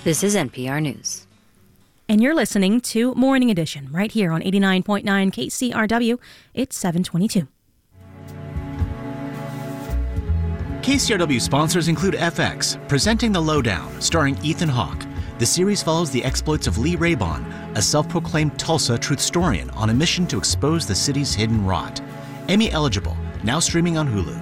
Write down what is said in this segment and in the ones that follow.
This is NPR News. And you're listening to Morning Edition right here on 89.9 KCRW. It's 7:22. KCRW sponsors include FX, presenting The Lowdown, starring Ethan Hawke. The series follows the exploits of Lee Raybon, a self-proclaimed Tulsa truthstorian on a mission to expose the city's hidden rot. Emmy eligible, now streaming on Hulu.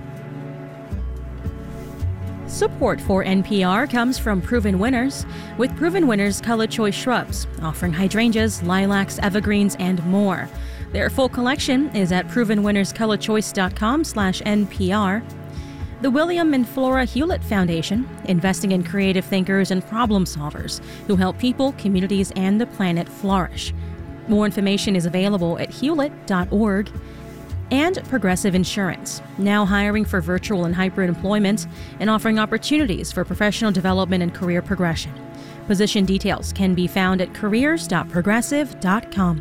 Support for NPR comes from Proven Winners, with Proven Winners Color Choice Shrubs, offering hydrangeas, lilacs, evergreens, and more. Their full collection is at provenwinnerscolorchoice.com/NPR. The William and Flora Hewlett Foundation, investing in creative thinkers and problem solvers who help people, communities, and the planet flourish. More information is available at hewlett.org. And Progressive Insurance, now hiring for virtual and hybrid employment and offering opportunities for professional development and career progression. Position details can be found at careers.progressive.com.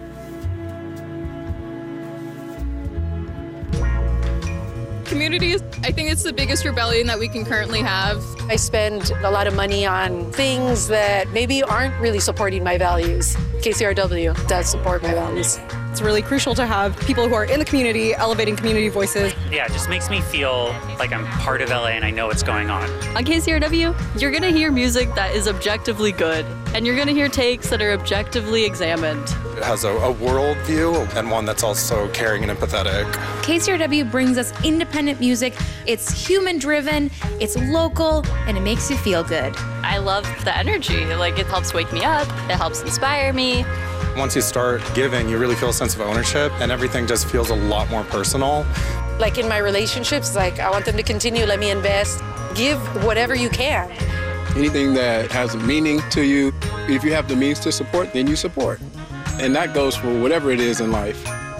Communities, I think it's the biggest rebellion that we can currently have. I spend a lot of money on things that maybe aren't really supporting my values. KCRW does support my values. It's really crucial to have people who are in the community elevating community voices. Yeah, it just makes me feel like I'm part of LA and I know what's going on. On KCRW, you're going to hear music that is objectively good, and you're going to hear takes that are objectively examined. It has a world view and one that's also caring and empathetic. KCRW brings us independent music. It's human-driven, it's local, and it makes you feel good. I love the energy. Like, it helps wake me up, it helps inspire me. Once you start giving, you really feel a sense of ownership, and everything just feels a lot more personal. Like in my relationships, like I want them to continue, let me invest, give whatever you can. Anything that has a meaning to you, if you have the means to support, then you support. And that goes for whatever it is in life.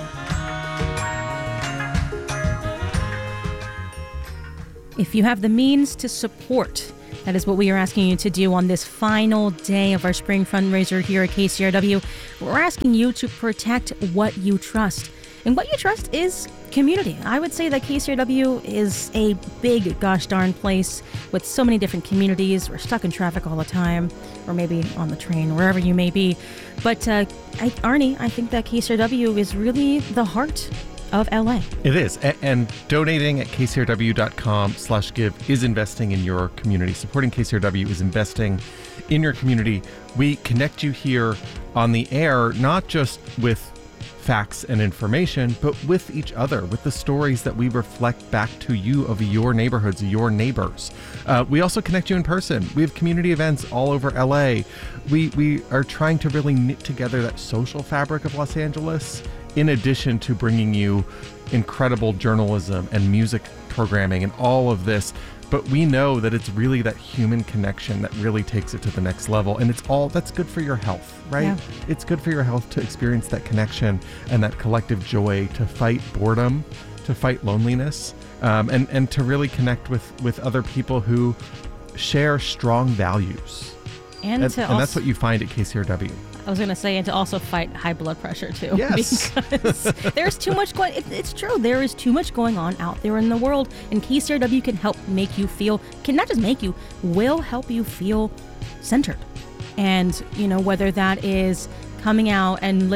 If you have the means to support, that is what we are asking you to do on this final day of our spring fundraiser here at KCRW. We're asking you to protect what you trust. And what you trust is community. I would say that KCRW is a big gosh darn place with so many different communities. We're stuck in traffic all the time, or maybe on the train, wherever you may be. But Arnie, I think that KCRW is really the heart of LA. It is. And donating at kcrw.com/give is investing in your community. Supporting KCRW is investing in your community. We connect you here on the air, not just with facts and information, but with each other, with the stories that we reflect back to you of your neighborhoods, your neighbors. We also connect you in person. We have community events all over LA. We are trying to really knit together that social fabric of Los Angeles, in addition to bringing you incredible journalism and music programming and all of this. But we know that it's really that human connection that really takes it to the next level. And it's all that's good for your health, right? Yeah. It's good for your health to experience that connection and that collective joy, to fight boredom, to fight loneliness, and to really connect with other people who share strong values. And that's what you find at KCRW. I was going to say, and to also fight high blood pressure, too. Yes. Because there's too much going... It's true. There is too much going on out there in the world. And KCRW can help make you feel... Can not just make you, will help you feel centered. And, whether that is coming out and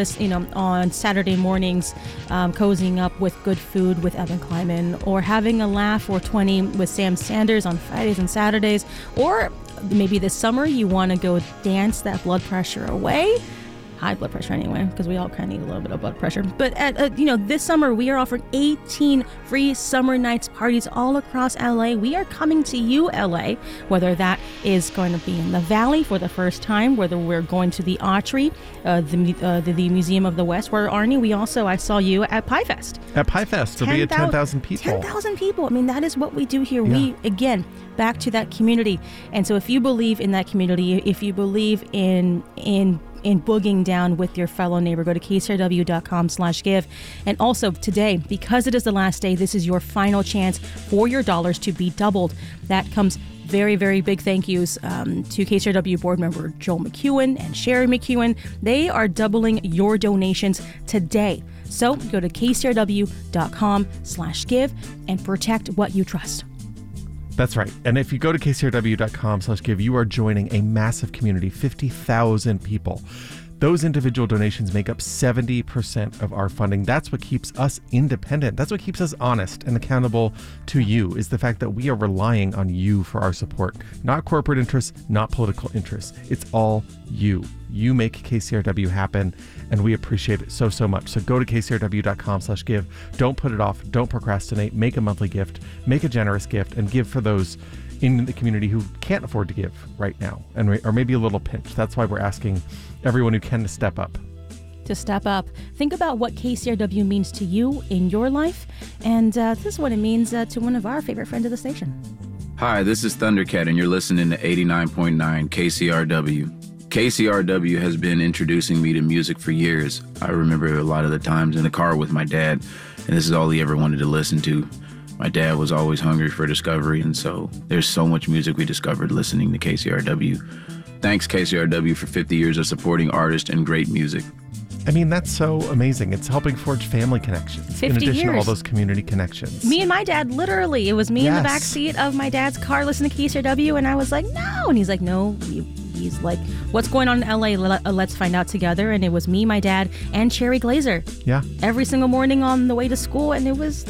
on Saturday mornings, cozying up with good food with Evan Kleiman, or having a laugh or 20 with Sam Sanders on Fridays and Saturdays, or maybe this summer you want to go dance that blood pressure away. High blood pressure anyway, because we all kind of need a little bit of blood pressure. But this summer we are offering 18 free summer nights parties all across LA. We are coming to you, LA, whether that is going to be in the Valley for the first time, whether we're going to the Autry, the Museum of the West, where Arnie, I saw you at Pie Fest. At Pie Fest, there'll be 10,000 people. 10,000 people. I mean, that is what we do here. Yeah. We, again, back to that community. And so if you believe in that community, if you believe in booging down with your fellow neighbor, go to kcrw.com/give. And also today, because it is the last day, this is your final chance for your dollars to be doubled. That comes very, very big thank yous to KCRW board member Joel McEwen and Sherry McEwen. They are doubling your donations today. So go to kcrw.com/give and protect what you trust. That's right. And if you go to kcrw.com/give, you are joining a massive community, 50,000 people. Those individual donations make up 70% of our funding. That's what keeps us independent. That's what keeps us honest and accountable to you, is the fact that we are relying on you for our support. Not corporate interests, not political interests. It's all you. You make KCRW happen, and we appreciate it so, so much. So go to kcrw.com/give. Don't put it off. Don't procrastinate. Make a monthly gift. Make a generous gift, and give for those in the community who can't afford to give right now, or maybe a little pinch. That's why we're asking everyone who can to step up. To step up. Think about what KCRW means to you in your life, and this is what it means to one of our favorite friends of the station. Hi, this is Thundercat, and you're listening to 89.9 KCRW. KCRW has been introducing me to music for years. I remember a lot of the times in the car with my dad, and this is all he ever wanted to listen to. My dad was always hungry for discovery, and so there's so much music we discovered listening to KCRW. Thanks, KCRW, for 50 years of supporting artists and great music. I mean, that's so amazing. It's helping forge family connections. 50 in addition years. to all those community connections. Me and my dad, literally, it was me in the back seat of my dad's car listening to KCRW, and I was like, no. And he's like, no. He's like, what's going on in LA? Let's find out together. And it was me, my dad, and Cherry Glazer. Yeah. Every single morning on the way to school. And it was,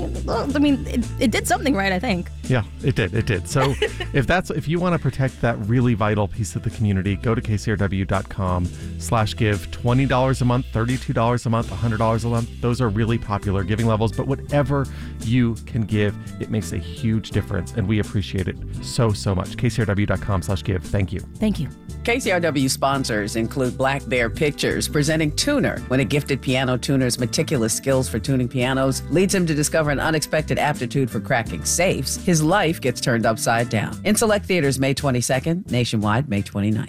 it did something right, I think. Yeah, it did. So if you want to protect that really vital piece of the community, go to kcrw.com/give. $20 a month, $32 a month, $100 a month. Those are really popular giving levels, but whatever you can give, it makes a huge difference, and we appreciate it so, so much. kcrw.com/give. Thank you. Thank you. KCRW sponsors include Black Bear Pictures, presenting Tuner, when a gifted piano tuner's meticulous skills for tuning pianos leads him to discover an unexpected aptitude for cracking safes. His life gets turned upside down. In select theaters May 22nd, nationwide May 29th.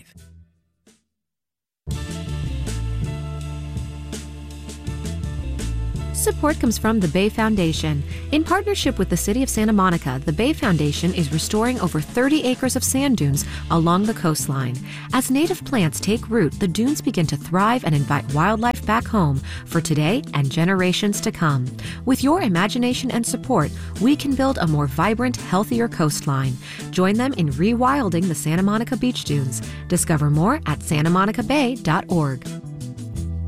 Support comes from the Bay Foundation. In partnership with the City of Santa Monica, the Bay Foundation is restoring over 30 acres of sand dunes along the coastline. As native plants take root, the dunes begin to thrive and invite wildlife back home for today and generations to come. With your imagination and support, we can build a more vibrant, healthier coastline. Join them in rewilding the Santa Monica beach dunes. Discover more at santamonicabay.org.